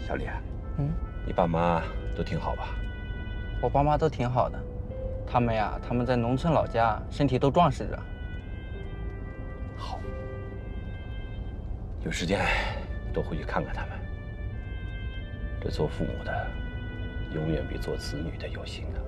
小李， 嗯， 你爸妈都挺好吧？ 我爸妈都挺好的，他们在农村老家，身体都壮实着。 好，有时间多回去看看他们。这做父母的，永远比做子女的有心啊。